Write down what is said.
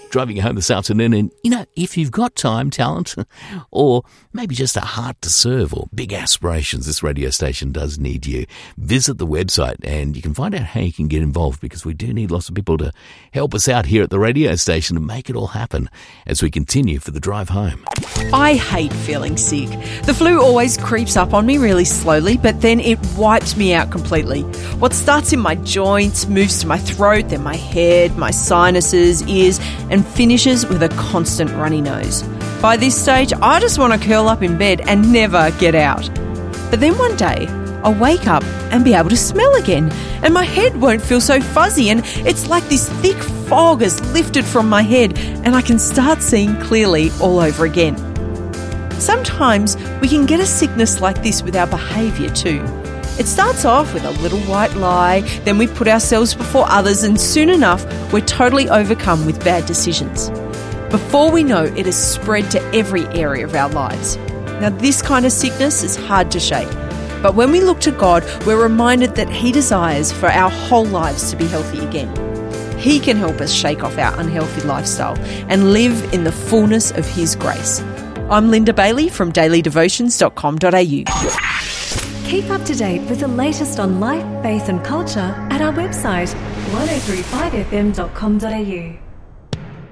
driving home this afternoon and, if you've got time, talent, or maybe just a heart to serve or big aspirations, this radio station does need you. Visit the website and you can find out how you can get involved, because we do need lots of people to help us out here at the radio station and make it all happen as we continue for the drive home. I hate feeling sick. The flu always creeps up on me really slowly, but then it wipes me out completely. What starts in my joints, moves to my throat, then my head, my sinuses, ears, and finishes with a constant runny nose. By this stage, I just want to curl up in bed and never get out. But then one day, I'll wake up and be able to smell again, and my head won't feel so fuzzy, and it's like this thick fog has lifted from my head and I can start seeing clearly all over again. Sometimes we can get a sickness like this with our behaviour too. It starts off with a little white lie, then we put ourselves before others, and soon enough we're totally overcome with bad decisions. Before we know, it has spread to every area of our lives. Now, this kind of sickness is hard to shake, but when we look to God, we're reminded that He desires for our whole lives to be healthy again. He can help us shake off our unhealthy lifestyle and live in the fullness of His grace. I'm Linda Bailey from dailydevotions.com.au. Keep up to date with the latest on life, faith and culture at our website 1035fm.com.au.